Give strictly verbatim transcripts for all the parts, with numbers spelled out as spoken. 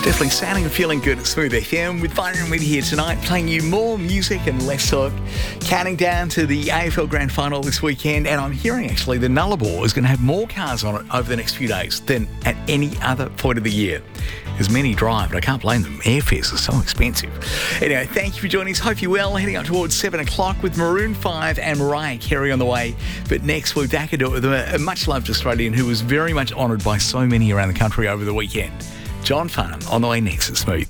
Definitely sounding and feeling good at Smooth F M with Byron and Whitty here tonight, playing you more music and less talk. Counting down to the A F L Grand Final this weekend, and I'm hearing actually the Nullarbor is going to have more cars on it over the next few days than at any other point of the year. As many drive, but I can't blame them. Airfares are so expensive. Anyway, thank you for joining us. Hope you're well. Heading up towards seven o'clock with Maroon five and Mariah Carey on the way. But next, we're back into it with a, a much-loved Australian who was very much honoured by so many around the country over the weekend. John Farnham on the way next at Smooth.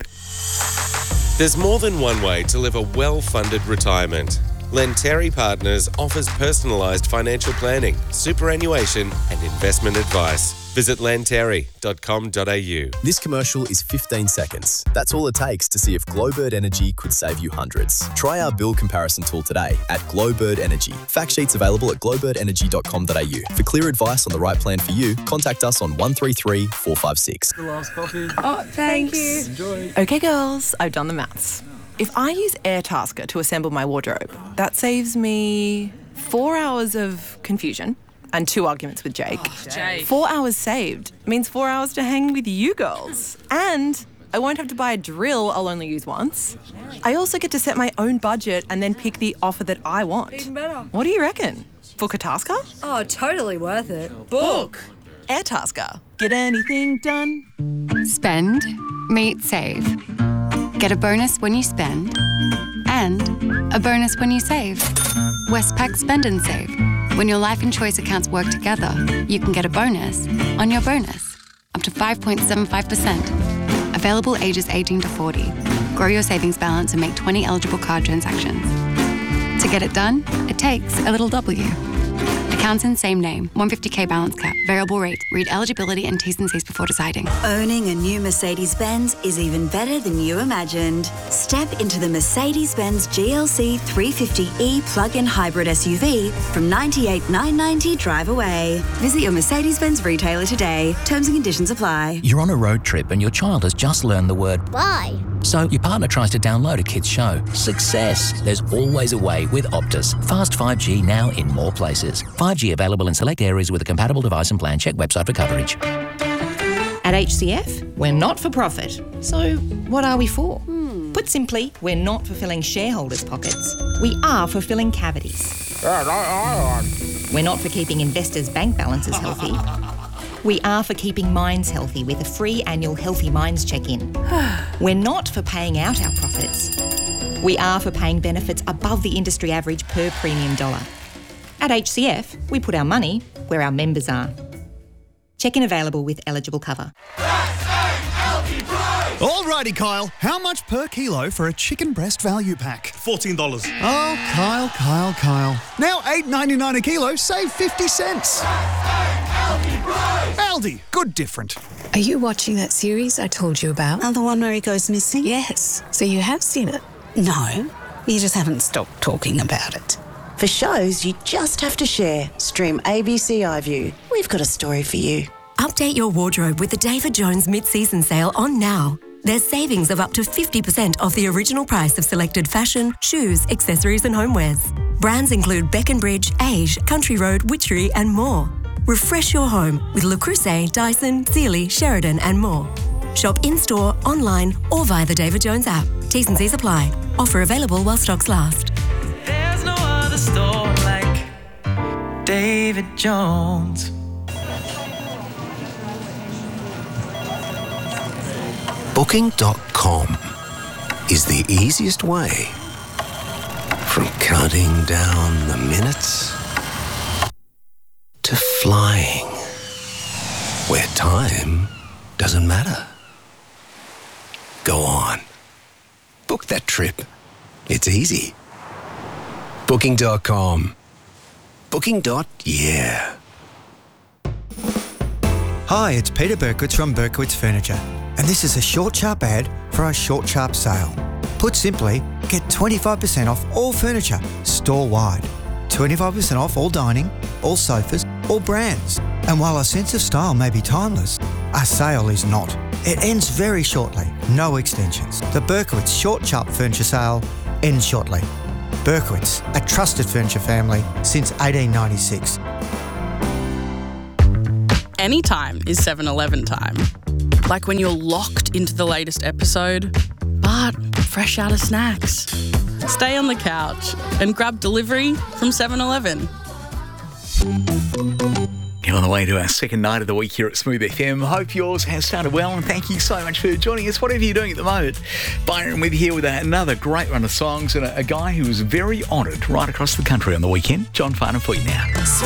There's more than one way to live a well-funded retirement. Lenteri Partners offers personalised financial planning, superannuation and investment advice. Visit lenteri dot com dot a u. This commercial is fifteen seconds. That's all it takes to see if Glowbird Energy could save you hundreds. Try our bill comparison tool today at Glowbird Energy. Fact sheets available at glowbird energy dot com dot a u. For clear advice on the right plan for you, contact us on one three three, four five six. The last coffee. Oh, thanks. Thank you. Enjoy. Okay, girls, I've done the maths. If I use Airtasker to assemble my wardrobe, that saves me four hours of confusion and two arguments with Jake. Oh, Jake. Four hours saved means four hours to hang with you girls. And I won't have to buy a drill I'll only use once. I also get to set my own budget and then pick the offer that I want. Even better. What do you reckon? Book a Tasker? Oh, totally worth it. Book. Airtasker. Get anything done? Spend, meet, save. Get a bonus when you spend and a bonus when you save. Westpac Spend and Save. When your life and choice accounts work together, you can get a bonus on your bonus, up to five point seven five percent. Available ages eighteen to forty. Grow your savings balance and make twenty eligible card transactions. To get it done, it takes a little W. Accounts in same name, one hundred fifty k balance cap, variable rate. Read eligibility and T's and C's before deciding. Owning a new Mercedes-Benz is even better than you imagined. Step into the Mercedes-Benz G L C three fifty E plug-in hybrid S U V from ninety-eight thousand nine hundred ninety dollars drive away. Visit your Mercedes-Benz retailer today. Terms and conditions apply. You're on a road trip and your child has just learned the word bye. So your partner tries to download a kid's show. Success. There's always a way with Optus. Fast five G now in more places. five G available in select areas with a compatible device and plan. Check website for coverage. At H C F, we're not for profit. So what are we for? Hmm. Put simply, we're not for filling shareholders' pockets. We are for filling cavities. We're not for keeping investors' bank balances healthy. We are for keeping minds healthy with a free annual Healthy Minds check-in. We're not for paying out our profits. We are for paying benefits above the industry average per premium dollar. At H C F, we put our money where our members are. Check-in available with eligible cover. Alrighty, Kyle. How much per kilo for a chicken breast value pack? fourteen dollars. Oh, Kyle, Kyle, Kyle. Now eight ninety-nine a kilo, save fifty cents. Aldi, good different. Are you watching that series I told you about? Oh, the one where he goes missing? Yes. So you have seen it? No, you just haven't stopped talking about it. For shows you just have to share, stream A B C iView. We've got a story for you. Update your wardrobe with the David Jones mid-season sale on now. There's savings of up to fifty percent off the original price of selected fashion, shoes, accessories and homewares. Brands include Beckenbridge, Age, Country Road, Witchery and more. Refresh your home with Le Creuset, Dyson, Sealy, Sheridan and more. Shop in-store, online or via the David Jones app. T's and C's apply. Offer available while stocks last. There's no other store like David Jones. Booking dot com is the easiest way from counting down the minutes to flying, where time doesn't matter. Go on. Book that trip. It's easy. Booking dot com. Booking. Yeah. Hi, it's Peter Berkowitz from Berkowitz Furniture, and this is a short, sharp ad for our short, sharp sale. Put simply, get twenty-five percent off all furniture, store-wide. twenty-five percent off all dining, all sofas, all brands. And while our sense of style may be timeless, our sale is not. It ends very shortly, no extensions. The Berkowitz Short Sharp Furniture Sale ends shortly. Berkowitz, a trusted furniture family since eighteen ninety-six. Anytime is seven eleven time. like when you're locked into the latest episode, but fresh out of snacks. Stay on the couch and grab delivery from seven eleven. You're on the way to our second night of the week here at Smooth F M. Hope yours has started well, and thank you so much for joining us, whatever you're doing at the moment. Byron with you here with another great run of songs and a, a guy who was very honoured right across the country on the weekend. John Farnham for you now.